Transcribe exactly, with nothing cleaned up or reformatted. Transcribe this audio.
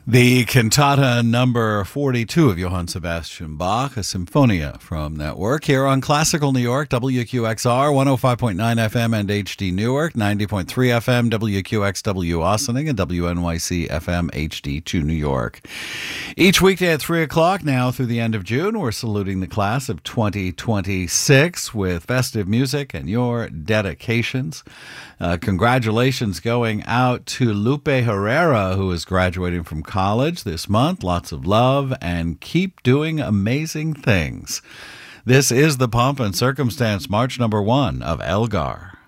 The cantata number forty-two of Johann Sebastian Bach, a Symphonia from that work, here on Classical New York, W Q X R, one oh five point nine F M and H D Newark, ninety point three F M, W Q X W Austining, and W N Y C F M H D two New York. Each weekday at three o'clock now through the end of June, we're saluting the class of twenty twenty-six with festive music and your dedications. Uh, congratulations going out to Lupe Herrera, who is graduating from college this month. Lots of love and keep doing amazing things. This is the Pomp and Circumstance March number one of Elgar.